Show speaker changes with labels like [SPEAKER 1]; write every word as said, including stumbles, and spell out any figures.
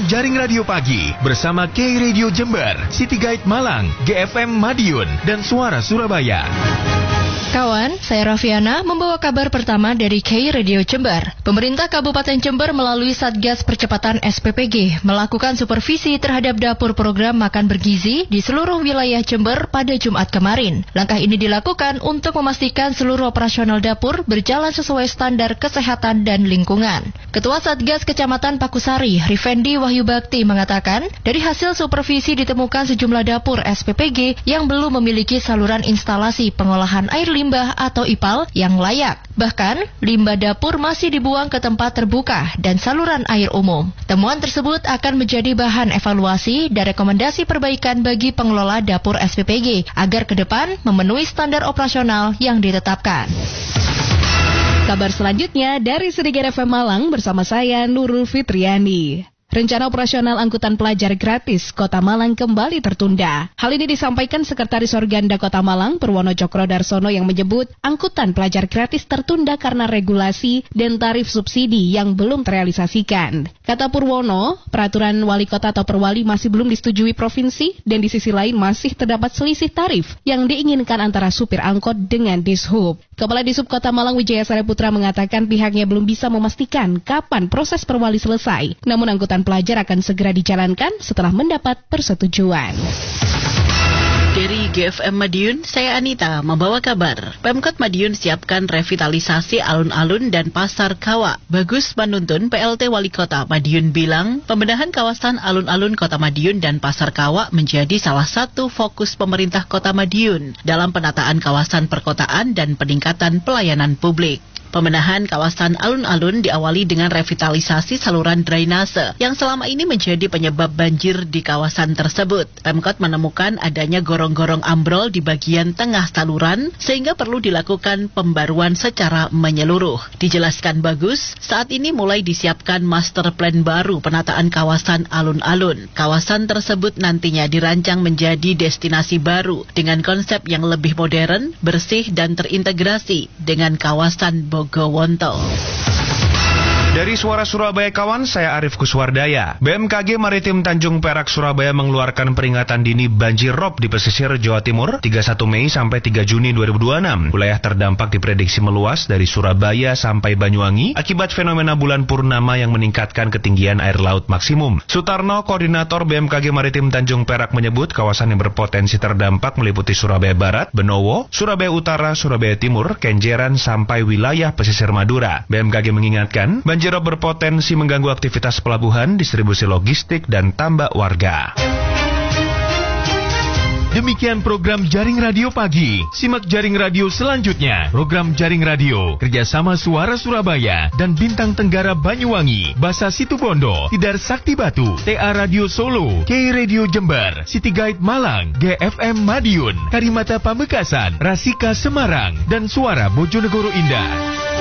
[SPEAKER 1] program Jaring Radio Pagi bersama K Radio Jember, City Guide Malang, G F M Madiun, dan Suara Surabaya.
[SPEAKER 2] Kawan, saya Rafiana membawa kabar pertama dari K Radio Jember. Pemerintah Kabupaten Jember melalui Satgas Percepatan S P P G melakukan supervisi terhadap dapur program makan bergizi di seluruh wilayah Jember pada Jumat kemarin. Langkah ini dilakukan untuk memastikan seluruh operasional dapur berjalan sesuai standar kesehatan dan lingkungan. Ketua Satgas Kecamatan Pakusari, Rifendi Wahyu Bakti mengatakan, dari hasil supervisi ditemukan sejumlah dapur S P P G yang belum memiliki saluran instalasi pengolahan air limbah limbah atau I P A L yang layak. Bahkan, limbah dapur masih dibuang ke tempat terbuka dan saluran air umum. Temuan tersebut akan menjadi bahan evaluasi dan rekomendasi perbaikan bagi pengelola dapur S P P G agar ke depan memenuhi standar operasional yang ditetapkan.
[SPEAKER 3] Kabar selanjutnya dari Sedikit F M Malang bersama saya Nurul Fitriani. Rencana operasional angkutan pelajar gratis Kota Malang kembali tertunda. Hal ini disampaikan Sekretaris Organda Kota Malang, Purwono Cokrodarsono, yang menyebut angkutan pelajar gratis tertunda karena regulasi dan tarif subsidi yang belum terrealisasikan. Kata Purwono, peraturan wali kota atau perwali masih belum disetujui provinsi dan di sisi lain masih terdapat selisih tarif yang diinginkan antara supir angkot dengan Dishub. Kepala Dishub Kota Malang Wijaya Sareputra mengatakan pihaknya belum bisa memastikan kapan proses perwali selesai. Namun angkutan pelajar akan segera dijalankan setelah mendapat persetujuan.
[SPEAKER 4] Dari G F M Madiun, saya Anita membawa kabar. Pemkot Madiun siapkan revitalisasi alun-alun dan pasar Kawak. Bagus Manuntun, P L T Wali Kota Madiun bilang, pembenahan kawasan alun-alun Kota Madiun dan pasar Kawak menjadi salah satu fokus pemerintah Kota Madiun dalam penataan kawasan perkotaan dan peningkatan pelayanan publik. Pembenahan kawasan alun-alun diawali dengan revitalisasi saluran drainase yang selama ini menjadi penyebab banjir di kawasan tersebut. Pemkot menemukan adanya gorong-gorong ambrol di bagian tengah saluran sehingga perlu dilakukan pembaruan secara menyeluruh. Dijelaskan Bagus, saat ini mulai disiapkan master plan baru penataan kawasan alun-alun. Kawasan tersebut nantinya dirancang menjadi destinasi baru dengan konsep yang lebih modern, bersih dan terintegrasi dengan kawasan Bogor. Gowonto.
[SPEAKER 5] Dari Suara Surabaya kawan, saya Arif Kuswardaya. B M K G Maritim Tanjung Perak Surabaya mengeluarkan peringatan dini banjir rob di pesisir Jawa Timur tiga puluh satu Mei sampai tiga Juni dua ribu dua puluh enam. Wilayah terdampak diprediksi meluas dari Surabaya sampai Banyuwangi akibat fenomena bulan purnama yang meningkatkan ketinggian air laut maksimum. Sutarno, Koordinator B M K G Maritim Tanjung Perak menyebut kawasan yang berpotensi terdampak meliputi Surabaya Barat, Benowo, Surabaya Utara, Surabaya Timur, Kenjeran sampai wilayah pesisir Madura. B M K G mengingatkan, banjir rob berpotensi mengganggu aktivitas pelabuhan, distribusi logistik, dan tambak warga.
[SPEAKER 1] Demikian program Jaring Radio Pagi. Simak Jaring Radio selanjutnya. Program Jaring Radio kerjasama Suara Surabaya dan Bintang Tenggara Banyuwangi, Basa Situbondo, Tidar Sakti Batu, T A Radio Solo, K Radio Jember, City Guide Malang, G F M Madiun, Karimata Pamekasan, Rasika Semarang, dan Suara Bojonegoro Indah.